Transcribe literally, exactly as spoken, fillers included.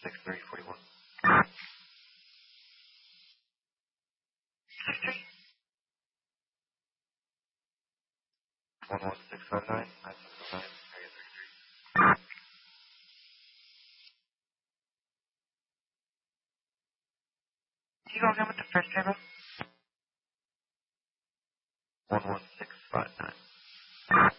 six three four one. Six three. One one six five nine nine six nine area three three. Can you go again with the first table? One one six five nine.